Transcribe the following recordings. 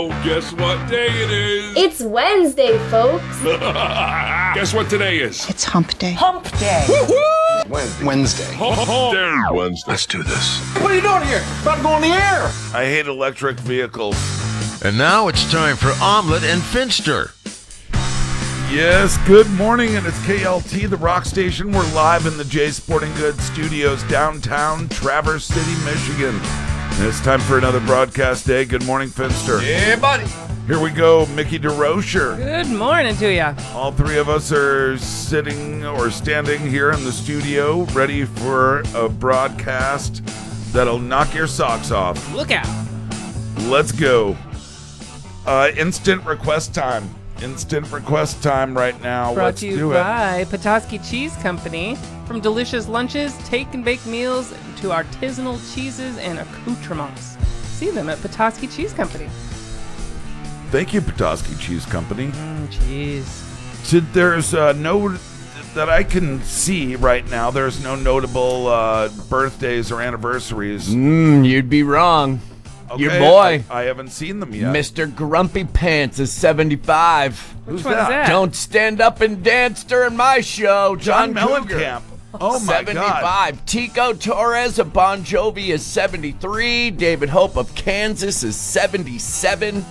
Guess what day it is? It's Wednesday, folks. Guess what today is? It's hump day. Hump day. Wednesday. Wednesday. Let's do this. What are you doing here? About to go in the air. I hate electric vehicles. And now it's time for Omelet and Finster. Yes, good morning, and it's KLT, the rock station. We're live in the J Sporting Goods studios, downtown Traverse City, Michigan. And it's time for another broadcast day. Good morning, Finster. Yeah, buddy. Here we go, Mickey DeRocher. Good morning to ya. All three of us are sitting or standing here in the studio, ready for a broadcast that'll knock your socks off. Look out. Let's go. Instant request time. Instant request time right now. Brought Let's to you do it. by Petoskey Cheese Company. From delicious lunches, take and bake meals, to artisanal cheeses and accoutrements. See them at Petoskey Cheese Company. Thank you, Petoskey Cheese Company. Cheese. So there's no that I can see right now. There's no notable birthdays or anniversaries. You'd be wrong. Okay, Your boy, I haven't seen them yet. Mr. Grumpy Pants, is 75. Which one's that? Don't stand up and dance during my show, John Cougar. Mellencamp. Oh my 75. God. Tico Torres of Bon Jovi is 73. David Hope of Kansas is 77.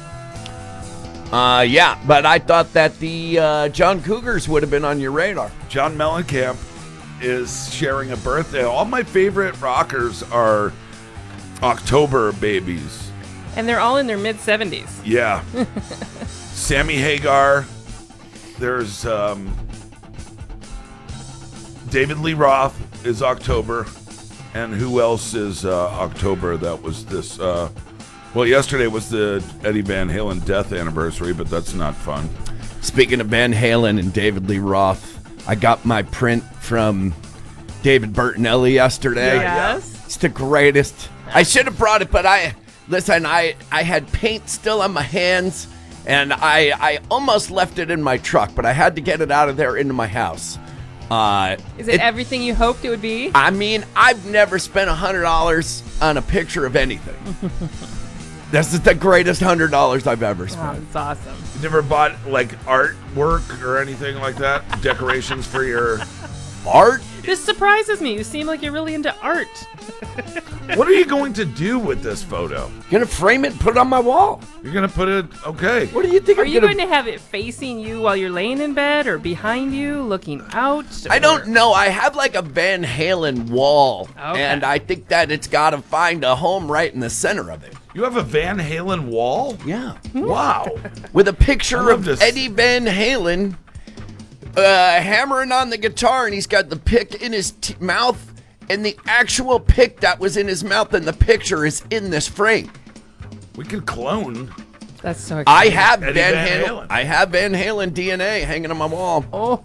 Yeah, but I thought that the John Cougars would have been on your radar. John Mellencamp is sharing a birthday. All my favorite rockers are October babies. And they're all in their mid-70s. Yeah. Sammy Hagar. There's David Lee Roth is October. And who else is October? That was this. Well, yesterday was the Eddie Van Halen death anniversary, but that's not fun. Speaking of Van Halen and David Lee Roth, I got my print from David Bertinelli yesterday. Yes. It's the greatest. I should have brought it, but I had paint still on my hands, and I almost left it in my truck, but I had to get it out of there into my house. Is it everything you hoped it would be? I mean, I've never spent $100 on a picture of anything. This is the greatest $100 I've ever Oh, spent. it's awesome. You never bought like artwork or anything like that? Decorations for your Art? This surprises me. You seem like you're really into art. What are you going to do with this photo? Gonna frame it and put it on my wall. You're going to put it, okay. What do you think Are I'm you gonna... going to have it facing you while you're laying in bed or behind you looking out? I don't know. I have like a Van Halen wall, Okay. and I think that it's got to find a home right in the center of it. You have a Van Halen wall? Yeah. Wow. With a I picture love of this. Eddie Van Halen hammering on the guitar, and he's got the pick in his mouth, and the actual pick that was in his mouth in the picture is in this frame. We could clone. That's so I exciting. have Eddie Van Van Halen. Halen. I have Van Halen DNA hanging on my wall. Oh,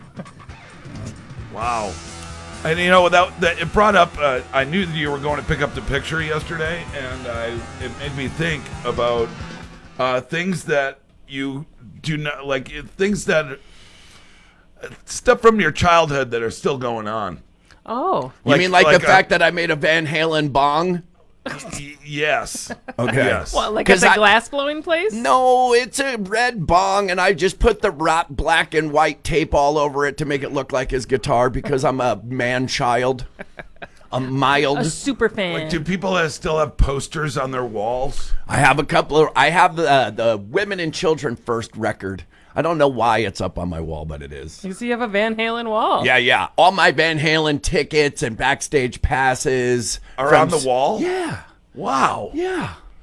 Wow. And you know, that it brought up, I knew that you were going to pick up the picture yesterday, and it made me think about things that you do not, like things that, stuff from your childhood that are still going on. oh. You mean like the like fact that I made a Van Halen bong? Yes. Okay. Yes. What, like at 'Cause the I- glass blowing place? No, it's a red bong, and I just put the black and white tape all over it to make it look like his guitar because I'm a man-child. A mild. A super fan. Like, do people still have posters on their walls? I have a couple of. I have the Women and Children First record. I don't know why it's up on my wall, but it is. You see, you have a Van Halen wall. Yeah. All my Van Halen tickets and backstage passes Are on the wall? Yeah. Wow. Yeah.